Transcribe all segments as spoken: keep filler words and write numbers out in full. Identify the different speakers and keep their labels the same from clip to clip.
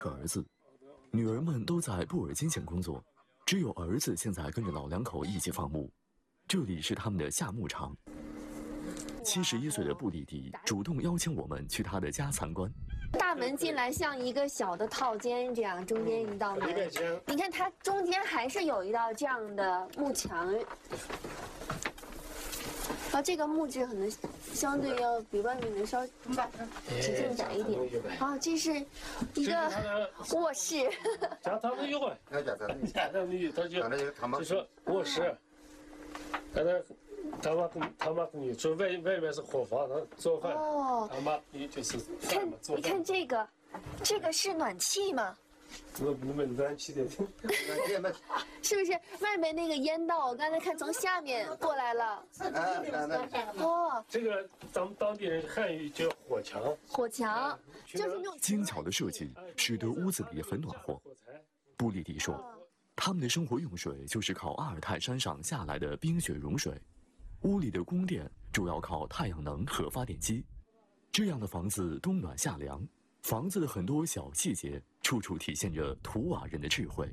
Speaker 1: 个儿子，女儿们都在布尔津县工作，只有儿子现在跟着老两口一起放牧。这里是他们的夏牧场。七十一岁的布里迪主动邀请我们去他的家参观。
Speaker 2: 大门进来像一个小的套间，这样中间一道门。你看它中间还是有一道这样的幕墙。啊，这个木质可能相对要比外面的稍直径窄一点。啊，这是一个卧室。
Speaker 3: 家他们有啊，家他们家他们有，他就就说卧室，他那他妈跟他妈跟你说外外面是火房，他做饭。哦。他妈你就是
Speaker 2: 看，你看这个，这个是暖气吗？
Speaker 3: 那那么暖气的，
Speaker 2: 是不是外面那个烟道？我刚才看从下面过来了。哦，
Speaker 3: 这个咱们当地人汉语叫火墙。
Speaker 2: 火墙就是那种
Speaker 1: 精巧的设计，使得屋子里很暖和。布里迪说，他们的生活用水就是靠阿尔泰山上下来的冰雪融水，屋里的供电主要靠太阳能和发电机。这样的房子冬暖夏凉，房子的很多小细节处处体现着图瓦人的智慧。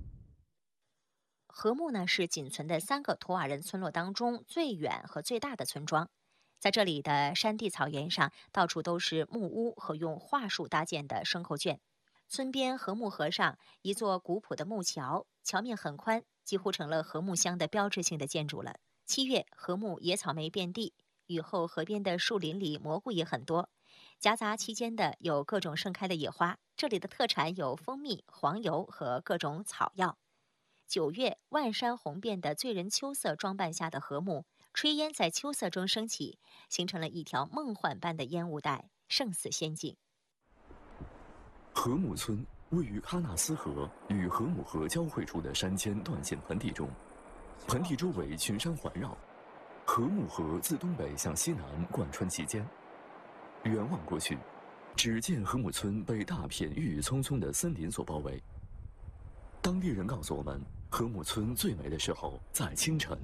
Speaker 4: 禾木呢是仅存的三个图瓦人村落当中最远和最大的村庄。在这里的山地草原上，到处都是木屋和用桦树搭建的牲口圈。村边禾木河上一座古朴的木桥，桥面很宽，几乎成了禾木乡的标志性的建筑了。七月，禾木野草莓遍地，雨后河边的树林里蘑菇也很多。夹杂其间的有各种盛开的野花，这里的特产有蜂蜜、黄油和各种草药。九月，万山红遍的醉人秋色装扮下的禾木，炊烟在秋色中升起，形成了一条梦幻般的烟雾带，胜似仙境。
Speaker 1: 禾木村位于喀纳斯河与禾木河交汇处的山间断线盆地中，盆地周围群山环绕，禾木河自东北向西南贯穿其间。远望过去，只见禾木村被大片郁郁葱葱的森林所包围。当地人告诉我们，禾木村最美的时候在清晨。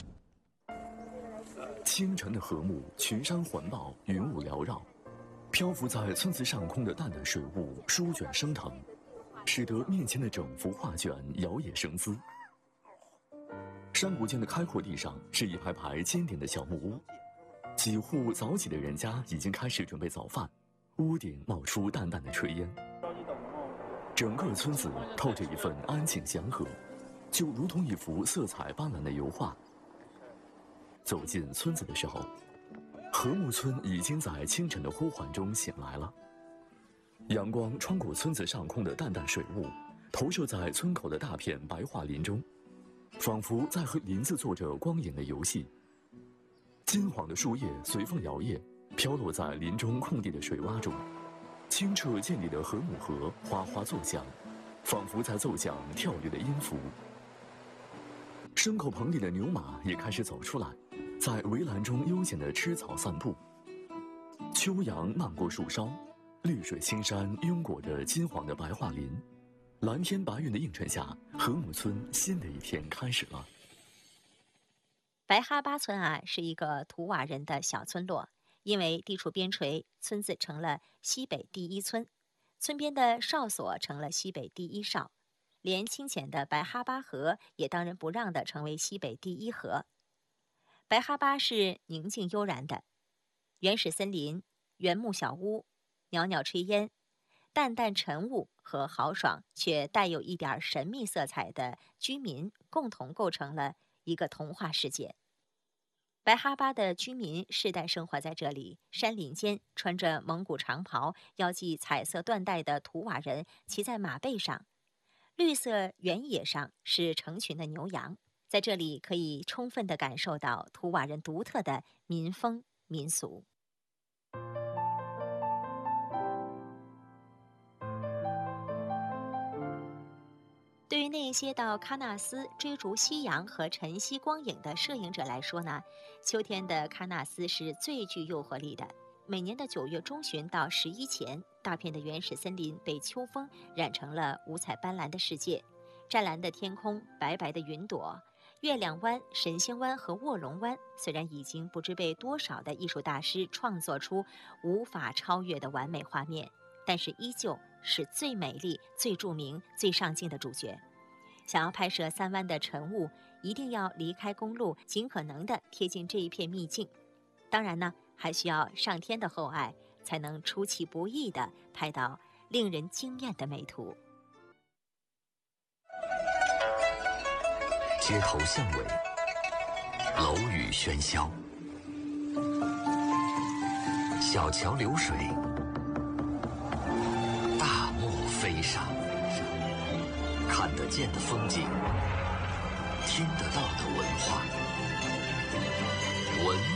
Speaker 1: 清晨的禾木群山环抱，云雾缭绕，漂浮在村子上空的淡淡水雾舒卷升腾，使得面前的整幅画卷摇曳生姿。山谷间的开阔地上是一排排尖顶的小木屋，几户早起的人家已经开始准备早饭，屋顶冒出淡淡的炊烟。整个村子透着一份安静祥和，就如同一幅色彩斑斓的油画。走进村子的时候，禾木村已经在清晨的呼唤中醒来了。阳光穿过村子上空的淡淡水雾，投射在村口的大片白桦林中，仿佛在和林子做着光影的游戏。金黄的树叶随风摇曳，飘落在林中空地的水洼中。清澈见底的禾木河哗哗作响，仿佛在奏响跳跃的音符。牲口棚里的牛马也开始走出来，在围栏中悠闲地吃草散步。秋阳漫过树梢，绿水青山拥裹着金黄的白桦林，蓝天白云的映衬下，禾木村新的一天开始了。
Speaker 4: 白哈巴村啊，是一个图瓦人的小村落。因为地处边陲，村子成了西北第一村，村边的哨所成了西北第一哨，连清浅的白哈巴河也当仁不让地成为西北第一河。白哈巴是宁静悠然的，原始森林、原木小屋、袅袅炊烟、淡淡晨雾和豪爽却带有一点神秘色彩的居民，共同构成了一个童话世界。白哈巴的居民世代生活在这里，山林间穿着蒙古长袍、腰系彩色缎带的图瓦人骑在马背上，绿色原野上是成群的牛羊。在这里可以充分地感受到图瓦人独特的民风民俗。对于那些到喀纳斯追逐夕阳和晨曦光影的摄影者来说呢，秋天的喀纳斯是最具诱惑力的。每年的九月中旬到十一前，大片的原始森林被秋风染成了五彩斑斓的世界，湛蓝的天空，白白的云朵，月亮湾、神仙湾和卧龙湾虽然已经不知被多少的艺术大师创作出无法超越的完美画面，但是依旧是最美丽、最著名、最上镜的主角。想要拍摄三湾的晨雾，一定要离开公路，尽可能的贴近这一片秘境。当然呢，还需要上天的厚爱，才能出其不意地拍到令人惊艳的美图。
Speaker 1: 街头巷尾，楼宇喧嚣，小桥流水，大漠飞沙，看得见的风景，听得到的文化，文